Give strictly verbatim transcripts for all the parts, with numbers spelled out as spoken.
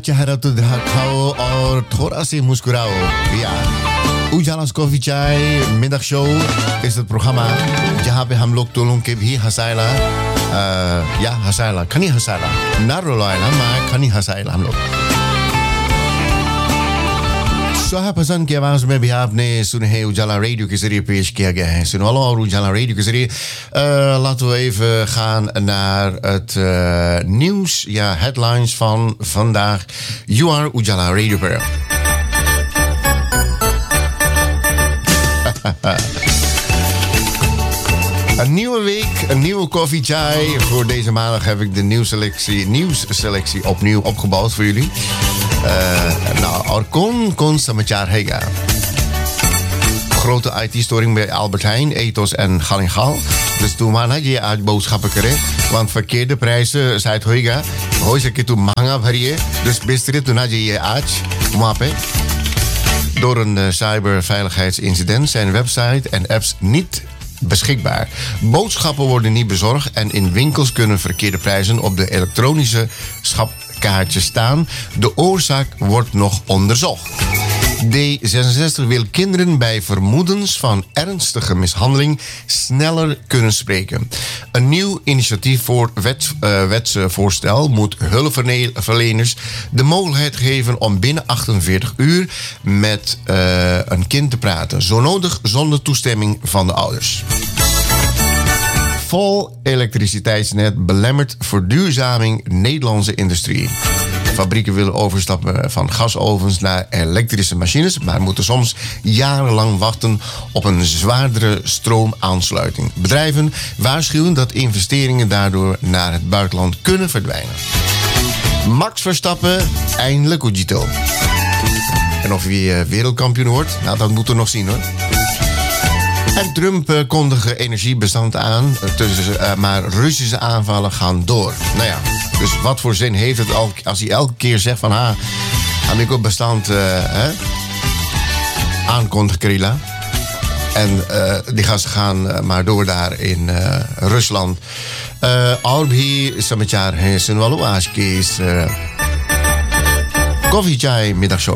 चेहरा तो दिखाओ और थोड़ा सी मुस्कुराओ यार उजाला's कॉफी चाय मिडdag शो is het programma जहाँ पे हम लोग तुलों के भी हंसाएला या हंसाएला खनी हंसाएला ना रुलाएला maar खनी हंसाएला हम लोग सोहा पसंद की आवाज में भी आपने सुने हैं उजाला रेडियो के जरिए पेश किया गया है सुनो और उजाला रेडियो के जरिए laten we even gaan naar het uh, nieuws ja headlines van vandaag You are Ujala Radio Pearl. Een nieuwe week, een nieuwe koffie chai. Voor deze maandag heb ik de nieuwsselectie, nieuwsselectie opnieuw opgebouwd voor jullie. Uh, nou, er kon, kon samachar hega. Grote I T-storing bij Albert Heijn, Ethos en Galingal. Dus toen man je uit boodschappen kreeg, want verkeerde prijzen zei het hoiga. Hoi ze ke tu manga bhariye. Dus bistri toen had je je uit mappe. Door een uh, cyberveiligheidsincident zijn website en apps niet beschikbaar. Boodschappen worden niet bezorgd en in winkels kunnen verkeerde prijzen op de elektronische schapkaartjes staan. De oorzaak wordt nog onderzocht. D zesenzestig wil kinderen bij vermoedens van ernstige mishandeling sneller kunnen spreken. Een nieuw initiatief voor wet, uh, wetsvoorstel moet hulpverleners de mogelijkheid geven om binnen achtenveertig uur met uh, een kind te praten. Zo nodig zonder toestemming van de ouders. Vol elektriciteitsnet belemmert verduurzaming Nederlandse industrie. Fabrieken willen overstappen van gasovens naar elektrische machines, maar moeten soms jarenlang wachten op een zwaardere stroomaansluiting. Bedrijven waarschuwen dat investeringen daardoor naar het buitenland kunnen verdwijnen. Max Verstappen, eindelijk Ujito. En of hij wereldkampioen wordt, nou dat moeten we nog zien hoor. En Trump uh, kondigde energiebestand aan, tussen, uh, maar Russische aanvallen gaan door. Nou ja, dus wat voor zin heeft het al, als hij elke keer zegt van... ha, amico bestand uh, hè, aankondigt Krila. En uh, die gasten gaan uh, maar door daar in uh, Rusland. Albi, samachar, Senwalu Ashkis. Koffie chai middagshow.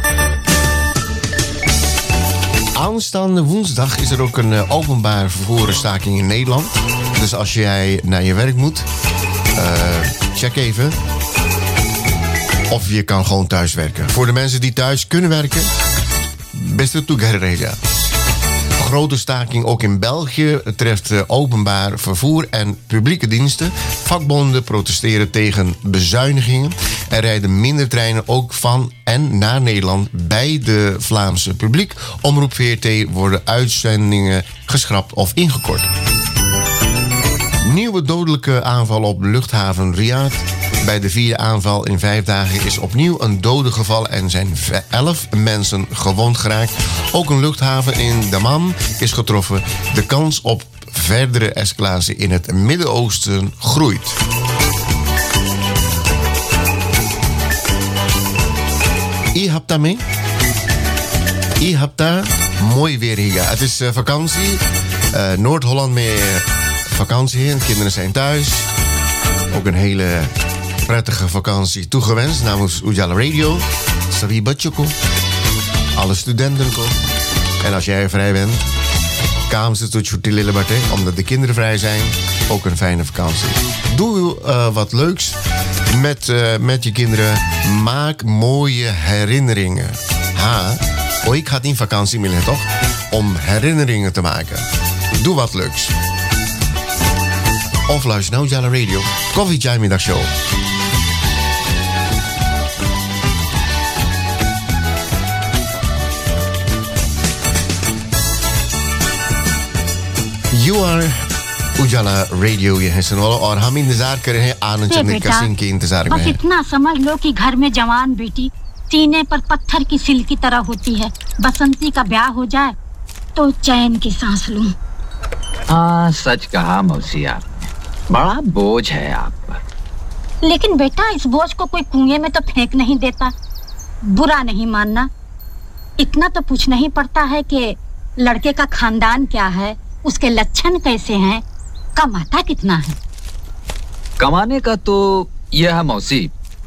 Aanstaande woensdag is er ook een uh, openbaar vervoersstaking in Nederland. Dus als jij naar je werk moet, uh, check even of je kan gewoon thuis werken. Voor de mensen die thuis kunnen werken, beste toegereden. Grote staking ook in België treft uh, openbaar vervoer en publieke diensten. Vakbonden protesteren tegen bezuinigingen. Er rijden minder treinen ook van en naar Nederland bij de Vlaamse publiek. Omroep V R T worden uitzendingen geschrapt of ingekort. Nieuwe dodelijke aanval op luchthaven Riyadh. Bij de vierde aanval in vijf dagen is opnieuw een dode gevallen en zijn elf mensen gewond geraakt. Ook een luchthaven in Dammam is getroffen. De kans op verdere escalatie in het Midden-Oosten groeit. I hapta mee? I hapta mooi weer hier. Het is uh, vakantie. Uh, Noord-Holland meer vakantie. De kinderen zijn thuis. Ook een hele prettige vakantie toegewenst namens Ujala Radio. Sabi Batjoko. Alle studenten komen. En als jij vrij bent, kam ze tot Chutililebate, omdat de kinderen vrij zijn. Ook een fijne vakantie. Doe uh, wat leuks met, uh, met je kinderen. Maak mooie herinneringen. Ha, oh, ik had niet vakantie meer, toch? Om herinneringen te maken. Doe wat leuks. Of luister naar Ujala Radio. Koffie Chai Middagshow. You are उजाला रेडियो ये है सुनो और हम इंतजार कर रहे हैं आनंद चंद्र कसिंग के इंतजार में बस इतना समझ लो कि घर में जवान बेटी सीने पर पत्थर की सिल की तरह होती है बसंती का ब्याह हो जाए तो चैन की सांस लूं हाँ सच कहा मौसी आपने बड़ा बोझ है आप पर लेकिन बेटा इस बोझ को कोई कुएं में तो फेंक नहीं देता बुरा नहीं मानना इतना तो पूछना ही पड़ता है कि लड़के का खानदान क्या है उसके लक्षण कैसे हैं कमाता कितना है कमाने का तो यह है मौसी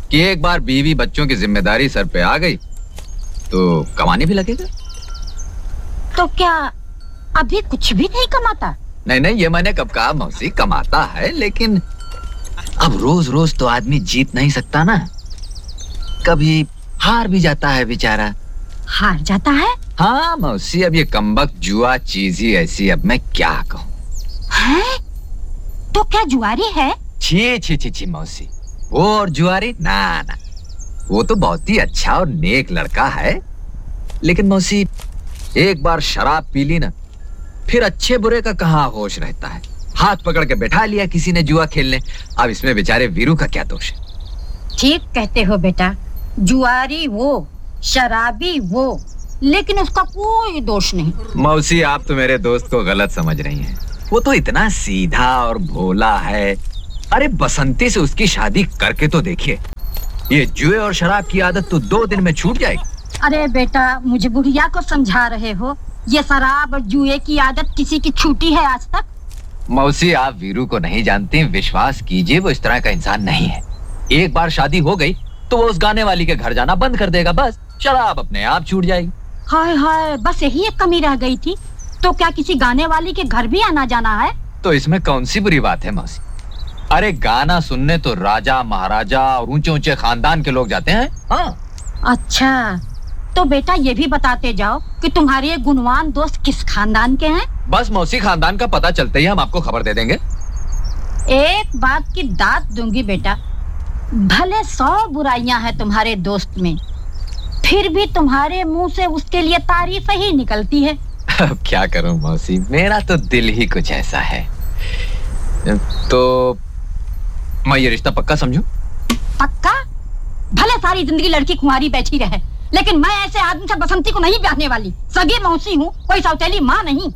कि एक बार बीवी बच्चों की जिम्मेदारी सर पे आ गई तो कमाने भी लगेगा। तो क्या अभी कुछ भी नहीं कमाता? नहीं नहीं, ये मैंने कब कहा मौसी, कमाता है, लेकिन अब रोज रोज तो आदमी जीत नहीं सकता ना, कभी हार भी जाता है बेचारा। हार जाता है? हाँ मौसी, अब ये कमबख्त जुआ चीज ही ऐसी, अब मैं क्या कहूँ। हैं? तो क्या जुआरी है? छी छी छी छी मौसी, वो और जुआरी ना ना, वो तो बहुत ही अच्छा और नेक लड़का है, लेकिन मौसी एक बार शराब पी ली ना, फिर अच्छे बुरे का कहाँ होश रहता है। हाथ पकड़ के बैठा लिया किसी ने जुआ खेलने, अब इसमें बेचारे वीरू का क्या दोष है। ठीक कहते हो बेटा, जुआरी वो, शराबी वो, लेकिन उसका कोई दोष नहीं। मौसी आप तो मेरे दोस्त को गलत समझ रही हैं, वो तो इतना सीधा और भोला है। अरे बसंती से उसकी शादी करके तो देखिए, ये जुए और शराब की आदत तो दो दिन में छूट जाएगी। अरे बेटा, मुझे बुढ़िया को समझा रहे हो? ये शराब और जुए की आदत किसी की छूटी है आज तक? मौसी आप वीरू को नहीं जानती, विश्वास कीजिए वो इस तरह का इंसान नहीं है। एक बार शादी हो गई तो वो उस गाने वाली के घर जाना बंद कर देगा, बस शराब अपने आप छूट जाएगी। हाय हाय, बस यही एक कमी रह गई थी। तो क्या किसी गाने वाली के घर भी आना जाना है? तो इसमें कौन सी बुरी बात है मौसी? अरे गाना सुनने तो राजा महाराजा और ऊंचे ऊंचे खानदान के लोग जाते हैं। हाँ। अच्छा, तो बेटा ये भी बताते जाओ कि तुम्हारे ये गुणवान दोस्त किस खानदान के हैं? बस मौसी, खानदान का पता चलते ही हम आपको खबर दे देंगे। एक बात की दात दूंगी बेटा, भले सौ बुराइयां हैं तुम्हारे दोस्त में, फिर भी तुम्हारे मुंह से उसके लिए तारीफ ही निकलती है। अब क्या करूं मौसी, मेरा तो दिल ही कुछ ऐसा है। तो मैं ये रिश्ता पक्का समझूं? पक्का? भले सारी जिंदगी लड़की कुंवारी बैठी रहे, लेकिन मैं ऐसे आदमी से बसंती को नहीं ब्याहने वाली। सगी मौसी हूँ, कोई सौतेली माँ नहीं।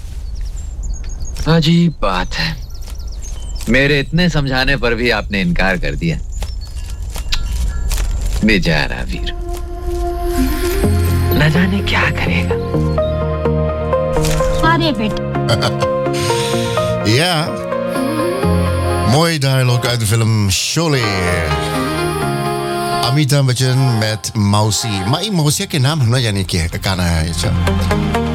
अजीब बात है, मेरे इतने समझाने पर भी आपने इनकार कर दिया। बेचारा वीर, न जाने क्या करेगा। अरे बेटा। Ja, mooi dialoog uit de film Sholay. Amitabh Bachchan met Mausi. Maar Mausi के नाम हम ना जाने क्या गाना है।